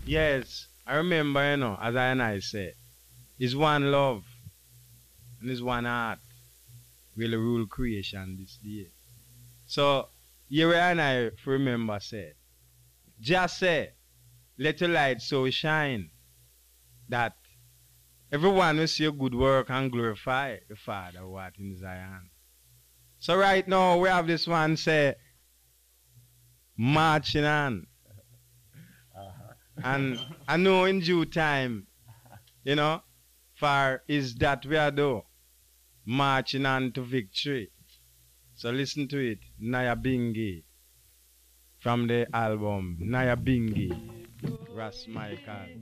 Yes, I remember, as I and I say, it's one love and it's one heart will rule creation this day. So, here and I remember say, just say, let your light so shine that everyone will see your good work and glorify the Father who art in Zion. So right now we have this one say, marching on. And I know in due time, you know, for is that we are do, marching on to victory. So listen to it, Naya Bingi, from the album Naya Bingi, Ras Michael.